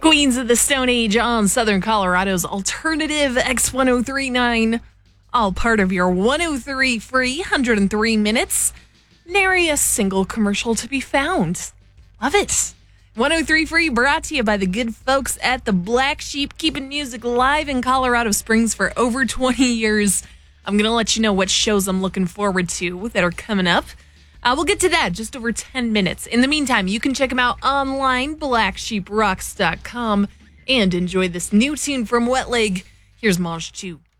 Queens of the Stone Age on Southern Colorado's alternative X1039. All part of your 103 free 103 minutes. Nary a single commercial to be found. Love it. 103 free brought to you by the good folks at the Black Sheep, keeping music live in Colorado Springs for over 20 years. I'm going to let you know what shows I'm looking forward to that are coming up. We'll get to that just over 10 minutes. In the meantime, you can check them out online, blacksheeprocks.com, and enjoy this new tune from Wet Leg. Here's Maj 2.